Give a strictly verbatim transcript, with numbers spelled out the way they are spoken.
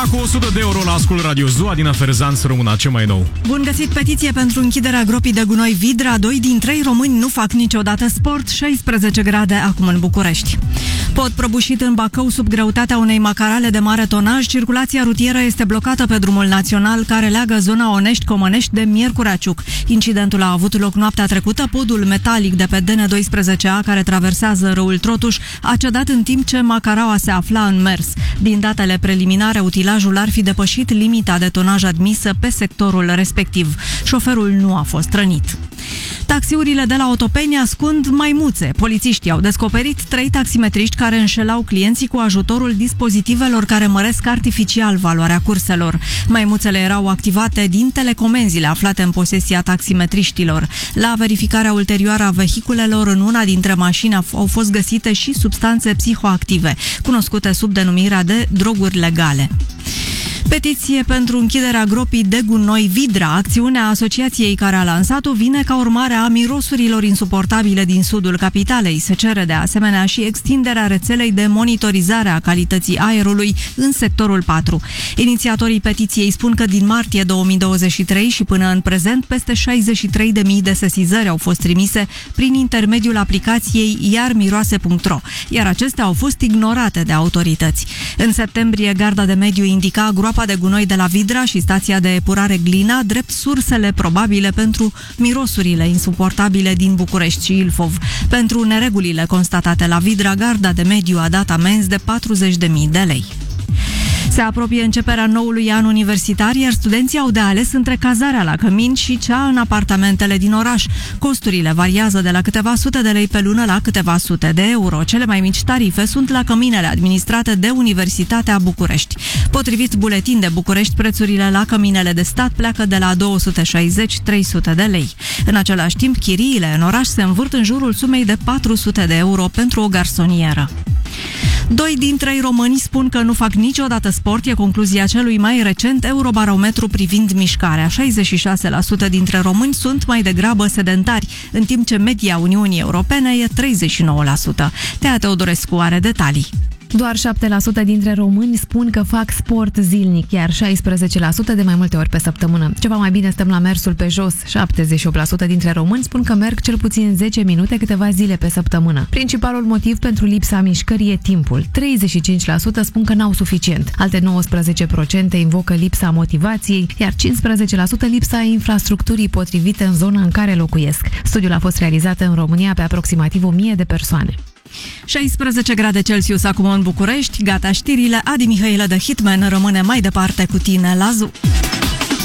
Una cu o sută de euro la Ascult Radio Zoo. Adina Ferzan să rămână ce mai nou. Bun găsit! Petiție pentru închiderea gropii de gunoi Vidra. Doi din trei români nu fac niciodată sport. șaisprezece grade acum în București. Pod prăbușit în Bacău sub greutatea unei macarale de mare tonaj. Circulația rutieră este blocată pe drumul național care leagă zona Onești-Comănești de Miercurea Ciuc. Incidentul a avut loc noaptea trecută. Podul metalic de pe D N doisprezece A care traversează râul Trotuș a cedat în timp ce macaraua se afla în mers. Din datele preliminare, utilajul ar fi depășit limita de tonaj admisă pe sectorul respectiv. Șoferul nu a fost rănit. Taxiurile de la Otopeni ascund maimuțe. Polițiștii au descoperit trei taximetriști care înșelau clienții cu ajutorul dispozitivelor care măresc artificial valoarea curselor. Maimuțele erau activate din telecomenzile aflate în posesia taximetriștilor. La verificarea ulterioară a vehiculelor, în una dintre mașini au fost găsite și substanțe psihoactive, cunoscute sub denumirea de droguri legale. Petiție pentru închiderea gropii de gunoi Vidra. Acțiunea asociației care a lansat-o vine ca urmare a mirosurilor insuportabile din sudul capitalei. Se cere de asemenea și extinderea rețelei de monitorizare a calității aerului în sectorul patru. Inițiatorii petiției spun că din martie două mii douăzeci și trei și până în prezent peste șaizeci și trei de mii de sesizări au fost trimise prin intermediul aplicației iarmiroase punct ro, iar acestea au fost ignorate de autorități. În septembrie, Garda de Mediu indica groapa de gunoi de la Vidra și stația de epurare Glina drept sursele probabile pentru mirosurile insuportabile din București și Ilfov. Pentru neregulile constatate la Vidra, Garda de Mediu a dat amenzi de patruzeci de mii de lei. Se apropie începerea noului an universitar, iar studenții au de ales între cazarea la cămin și cea în apartamentele din oraș. Costurile variază de la câteva sute de lei pe lună la câteva sute de euro. Cele mai mici tarife sunt la căminele administrate de Universitatea București. Potrivit Buletin de București, prețurile la căminele de stat pleacă de la două sute șaizeci - trei sute de lei. În același timp, chiriile în oraș se învârt în jurul sumei de patru sute de euro pentru o garsonieră. Doi din trei români spun că nu fac niciodată sport, e concluzia celui mai recent Eurobarometru privind mișcarea. șaizeci și șase la sută dintre români sunt mai degrabă sedentari, în timp ce media Uniunii Europene e treizeci și nouă la sută. Tea Teodorescu are detalii. Doar șapte la sută dintre români spun că fac sport zilnic, iar șaisprezece la sută de mai multe ori pe săptămână. Ceva mai bine stăm la mersul pe jos. șaptezeci și opt la sută dintre români spun că merg cel puțin zece minute câteva zile pe săptămână. Principalul motiv pentru lipsa mișcării e timpul. treizeci și cinci la sută spun că n-au suficient. Alte nouăsprezece la sută invocă lipsa motivației, iar cincisprezece la sută lipsa infrastructurii potrivite în zona în care locuiesc. Studiul a fost realizat în România pe aproximativ o mie de persoane. șaisprezece grade Celsius acum în București. Gata știrile. Adi Mihailă de Hitman rămâne mai departe cu tine la Zoo.